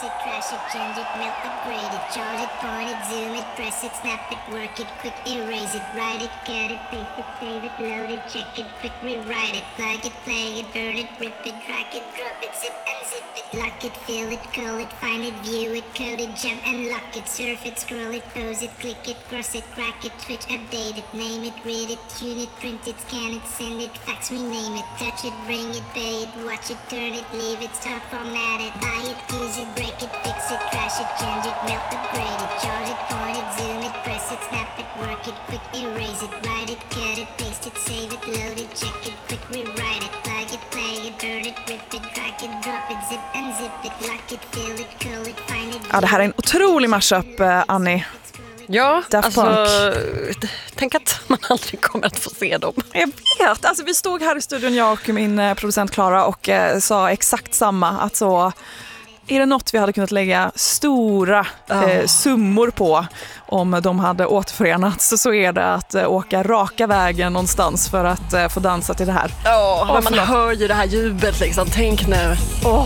it, crash it, change it, melt, upgrade it, charge it, point it, zoom it, press it, snap it, work it, quick erase it, write it, cut it, paste it, save it, load it, check it, quick rewrite it, plug it, play it, burn it, rip it, drag it, drop it, zip and zip it, lock it, fill it, call it, find it, view it, code it, jump and lock it, surf it, scroll it, pose it, click it, cross it, crack it, switch, update it, name it, read it, tune it, print it, scan it, send it, fax, rename it, touch it, bring it, pay it, watch it, turn it, leave it, stop, format it, buy it, use it, break it, fix it, crash it, change it, melt, upgrade it, charge it, point it, zoom it, press it, snap it, work it, quick erase it, write it, cut it, paste it, save it, load it, check it, quick rewrite it, plug it, play it, burn it, rip it, drag it, drop it, zip and zip it, lock it, fill it, call it, find it. Ja, det här är en otrolig mashup, Annie. Ja, Daft alltså, Punk. tänk att man aldrig kommer att få se dem. Jag vet, alltså vi stod här i studion, jag och min producent Klara, och sa exakt samma, att så är det något vi hade kunnat lägga stora summor på om de hade återförenats, så är det att åka raka vägen någonstans för att få dansa till det här. Ja, man hör ju det här jublet liksom, tänk nu.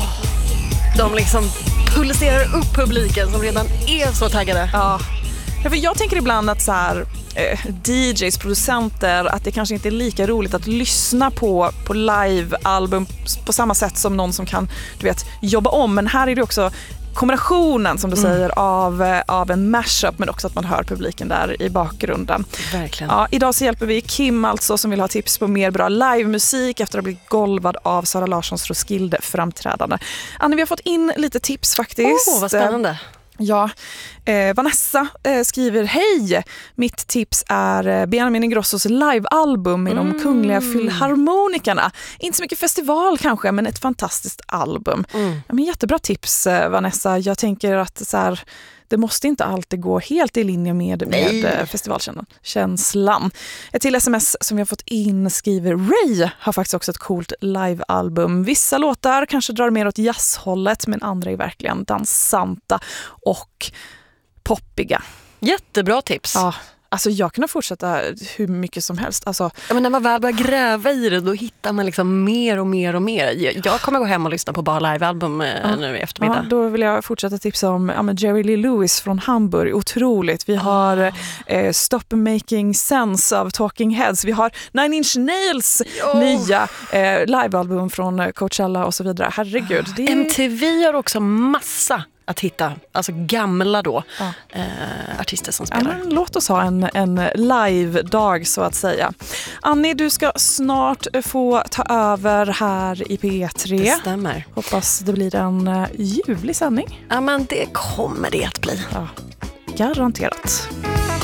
De liksom pulserar upp publiken som redan är så taggade. Ja, för jag tänker ibland att så här, DJs, producenter, att det kanske inte är lika roligt att lyssna på live-album på samma sätt som någon som kan, du vet, jobba om. Men här är det också kombinationen, som du säger, av en mashup, men också att man hör publiken där i bakgrunden. Verkligen. Ja, idag så hjälper vi Kim alltså, som vill ha tips på mer bra livemusik efter att ha blivit golvad av Sara Larssons Roskilde-framträdande. Annie, vi har fått in lite tips faktiskt. Vad spännande. Ja, Vanessa skriver: hej, mitt tips är Benjamin Ingrossos livealbum med de kungliga filharmonikerna. Inte så mycket festival kanske, men ett fantastiskt album. Ja, men jättebra tips, Vanessa. Jag tänker att så här, det måste inte alltid gå helt i linje med festivalkänslan. Ett till sms som vi har fått in skriver: Ray har faktiskt också ett coolt livealbum. Vissa låtar kanske drar mer åt jazzhållet, men andra är verkligen dansanta och poppiga. Jättebra tips. Ja, alltså jag kan fortsätta hur mycket som helst. Alltså, ja, men när man väl börjar gräva i det, då hittar man liksom mer och mer och mer. Jag kommer gå hem och lyssna på bara livealbum nu i eftermiddag. Ja, då vill jag fortsätta tipsa om Jerry Lee Lewis från Hamburg. Otroligt. Vi har Stop Making Sense av Talking Heads. Vi har Nine Inch Nails nya livealbum från Coachella och så vidare. Herregud. MTV har också massa att hitta, alltså gamla då, artister som spelar. Ja, låt oss ha en live-dag så att säga. Annie, du ska snart få ta över här i P3. Det stämmer. Hoppas det blir en ljuvlig sändning. Ja, men det kommer det att bli. Ja, garanterat.